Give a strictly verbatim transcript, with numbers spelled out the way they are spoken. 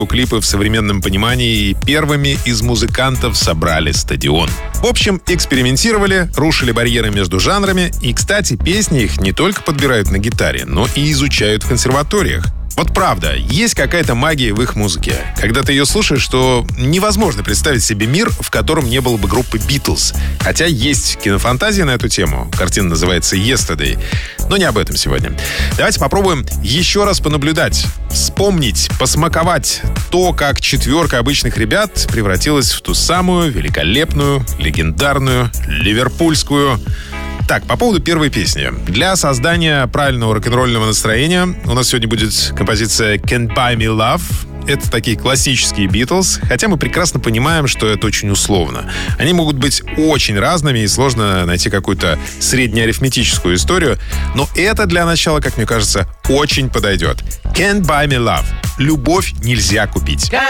клипы в современном понимании и первыми из музыкантов собрали стадион. В общем, экспериментировали, рушили барьеры между жанрами, и, кстати, песни их не только подбирают на гитаре, но и изучают в консерваториях. Вот правда, есть какая-то магия в их музыке. Когда ты ее слушаешь, то невозможно представить себе мир, в котором не было бы группы Beatles. Хотя есть кинофантазия на эту тему. Картина называется «Yesterday». Но не об этом сегодня. Давайте попробуем еще раз понаблюдать, вспомнить, посмаковать то, как четверка обычных ребят превратилась в ту самую великолепную, легендарную, ливерпульскую... Так, по поводу первой песни. Для создания правильного рок-н-ролльного настроения у нас сегодня будет композиция «Can't Buy Me Love». Это такие классические Beatles, хотя мы прекрасно понимаем, что это очень условно. Они могут быть очень разными, и сложно найти какую-то среднеарифметическую историю, но это для начала, как мне кажется, очень подойдет. «Can't Buy Me Love». Любовь нельзя купить.